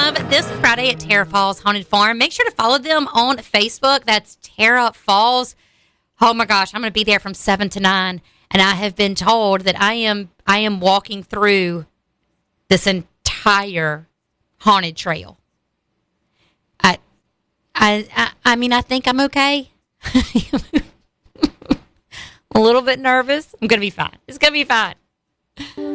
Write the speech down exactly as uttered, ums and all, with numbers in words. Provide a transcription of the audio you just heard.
of this Friday at Terra Falls Haunted Farm. Make sure to follow them on Facebook. That's Terra Falls. Oh my gosh, I'm going to be there from seven to nine, and I have been told that I am I am walking through this entire haunted trail. I I I, I mean, I think I'm okay. A little bit nervous. I'm going to be fine. It's going to be fine.